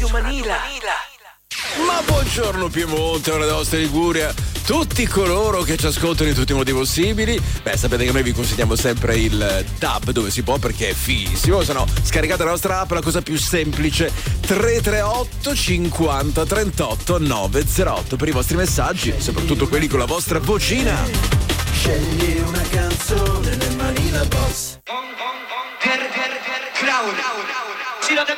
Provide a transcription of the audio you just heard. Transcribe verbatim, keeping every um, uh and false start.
Ma buongiorno Piemonte, ora della vostra Liguria, tutti coloro che ci ascoltano in tutti i modi possibili. Beh, sapete che noi vi consigliamo sempre il D A B dove si può, perché è fighissimo. Se no, scaricate la nostra app, la cosa più semplice. Tre tre otto cinquanta trentotto novecentootto per i vostri messaggi, soprattutto quelli con la vostra vocina. Scegli una canzone nel Manila Boss. Per, per, per, Crown. Giro del